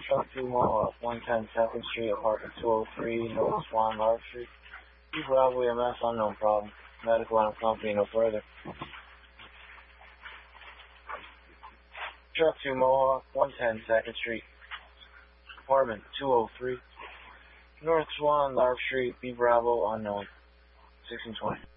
Truck 2 Mohawk, 110 2nd Street, apartment 203, North Swan, Lark Street. B Bravo EMS, unknown problem. Medical and company, no further. Truck 2 Mohawk, 110 2nd Street, apartment 203, North Swan, Lark Street, B Bravo, unknown. 1620.